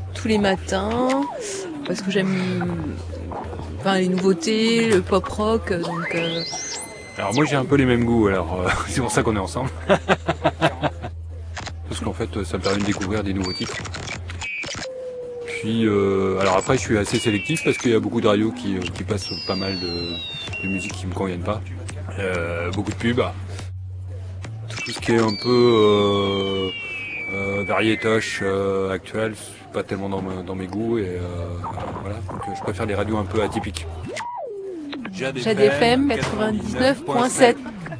tous les matins parce que j'aime les nouveautés, le pop rock. Alors moi j'ai un peu les mêmes goûts, alors c'est pour ça qu'on est ensemble. Parce qu'en fait ça me permet de découvrir des nouveaux titres. Puis alors après je suis assez sélectif parce qu'il y a beaucoup de radios qui passent pas mal de musique qui me conviennent pas. Beaucoup de pubs. Tout ce qui est un peu variétoche actuel, c'est pas tellement dans mes goûts et voilà, donc je préfère les radios un peu atypiques. Jade FM 99.7.